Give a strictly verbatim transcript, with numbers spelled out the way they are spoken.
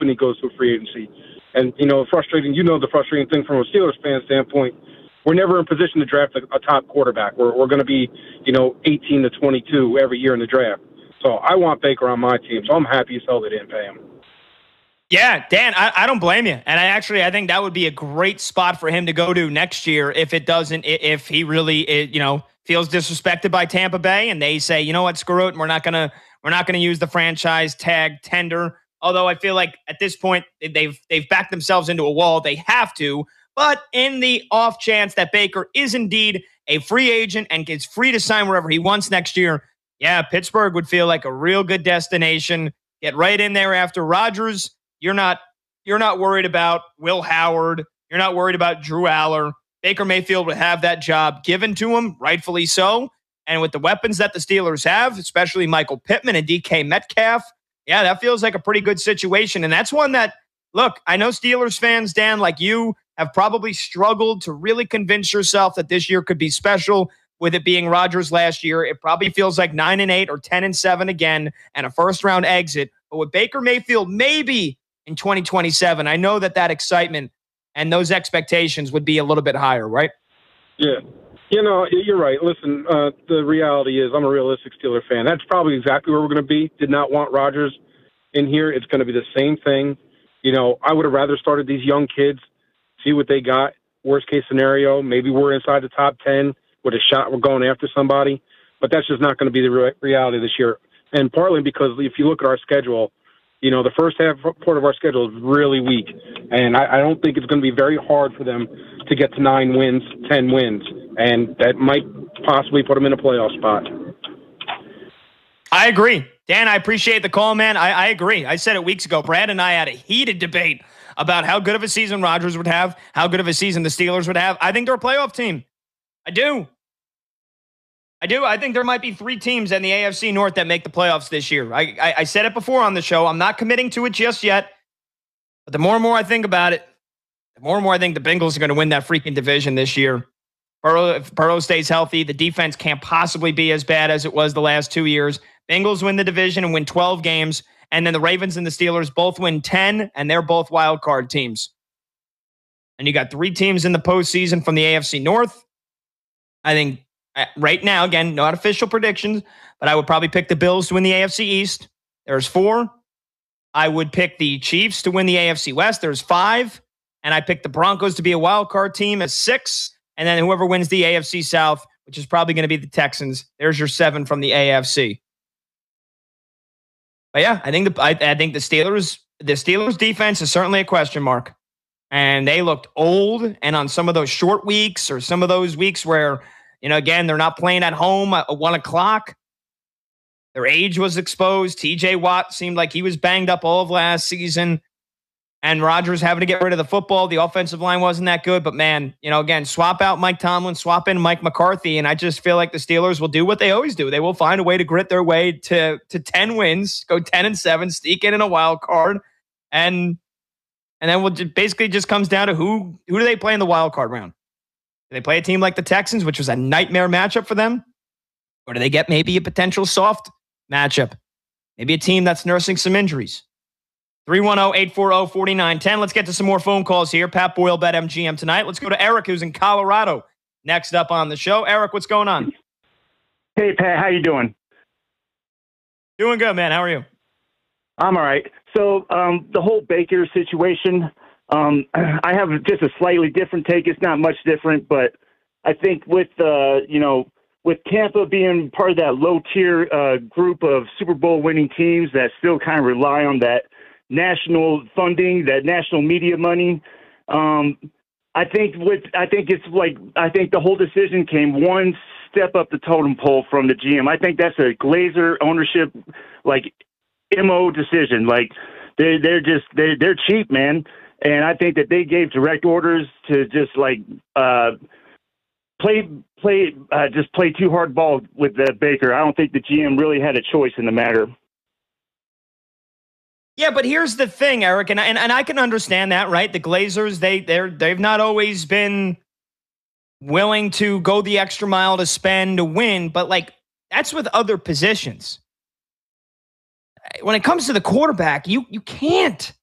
he goes to a free agency. And, you know, frustrating, you know, the frustrating thing from a Steelers fan standpoint, we're never in position to draft a, a top quarterback. We're, we're going to be, you know, eighteen to twenty-two every year in the draft. So I want Baker on my team, so I'm happy as hell they didn't pay him. Yeah, Dan, I, I don't blame you. And I actually, I think that would be a great spot for him to go to next year if it doesn't, if he really, you know, feels disrespected by Tampa Bay and they say, you know what, screw it, we're not going to, we're not going to use the franchise tag tender. Although I feel like at this point they've they've backed themselves into a wall. They have to. But in the off chance that Baker is indeed a free agent and gets free to sign wherever he wants next year, yeah, Pittsburgh would feel like a real good destination. Get right in there after Rodgers. You're not you're not worried about Will Howard. You're not worried about Drew Aller. Baker Mayfield would have that job given to him, rightfully so. And with the weapons that the Steelers have, especially Michael Pittman and D K Metcalf, yeah, that feels like a pretty good situation. And that's one that, look, I know Steelers fans, Dan, like you, have probably struggled to really convince yourself that this year could be special with it being Rodgers last year. It probably feels like nine and eight or ten and seven again and a first round exit. But with Baker Mayfield, maybe in twenty twenty-seven, I know that that excitement and those expectations would be a little bit higher, right? Yeah. You know, you're right. Listen, uh, the reality is I'm a realistic Steeler fan. That's probably exactly where we're going to be. Did not want Rodgers in here. It's going to be the same thing. You know, I would have rather started these young kids, see what they got. Worst case scenario, maybe we're inside the top ten with a shot. We're going after somebody. But that's just not going to be the re- reality this year. And partly because if you look at our schedule, you know, the first half part of our schedule is really weak. And I, I don't think it's going to be very hard for them to get to nine wins, ten wins. And that might possibly put them in a playoff spot. I agree. Dan, I appreciate the call, man. I, I agree. I said it weeks ago. Brad and I had a heated debate about how good of a season Rodgers would have, how good of a season the Steelers would have. I think they're a playoff team. I do. I do. I think there might be three teams in the A F C North that make the playoffs this year. I, I, I said it before on the show. I'm not committing to it just yet. But the more and more I think about it, the more and more I think the Bengals are going to win that freaking division this year. Burrow, if Burrow stays healthy, the defense can't possibly be as bad as it was the last two years. Bengals win the division and win twelve games. And then the Ravens and the Steelers both win ten, and they're both wild card teams. And you got three teams in the postseason from the A F C North. I think right now, again, not official predictions, but I would probably pick the Bills to win the A F C East. There's four. I would pick the Chiefs to win the A F C West. There's five. And I picked the Broncos to be a wild card team as six. And then whoever wins the A F C South, which is probably going to be the Texans, there's your seven from the A F C. But yeah, I think the I, I think the Steelers the Steelers defense is certainly a question mark. And they looked old, and on some of those short weeks or some of those weeks where, you know, again, they're not playing at home at one o'clock. Their age was exposed. T J Watt seemed like he was banged up all of last season. And Rodgers having to get rid of the football. The offensive line wasn't that good. But, man, you know, again, swap out Mike Tomlin, swap in Mike McCarthy. And I just feel like the Steelers will do what they always do. They will find a way to grit their way to, to ten wins, go ten and seven, sneak in in a wild card. And and then we'll just, basically just comes down to who, who do they play in the wild card round? Do they play a team like the Texans, which was a nightmare matchup for them? Or do they get maybe a potential soft matchup? Maybe a team that's nursing some injuries. three one zero, eight four zero, four nine one zero. Let's get to some more phone calls here. Pat Boyle, BetMGM tonight. Let's go to Eric, who's in Colorado. Next up on the show. Eric, what's going on? Hey, Pat. How you doing? Doing good, man. How are you? I'm all right. So um, the whole Baker situation, um, I have just a slightly different take. It's not much different, but I think with, uh, you know, with Tampa being part of that low-tier uh, group of Super Bowl winning teams that still kind of rely on that national funding, that national media money. Um, I think with I think it's like I think the whole decision came one step up the totem pole from the G M. I think that's a Glazer ownership like M O decision. Like they they're just they they're cheap, man. And I think that they gave direct orders to just like uh, play play uh, just play too hard ball with the Baker. I don't think the G M really had a choice in the matter. Yeah, but here's the thing, Eric, and, and and I can understand that, right? The Glazers, they they're they've not always been willing to go the extra mile to spend to win, but like that's with other positions. When it comes to the quarterback, you you can't.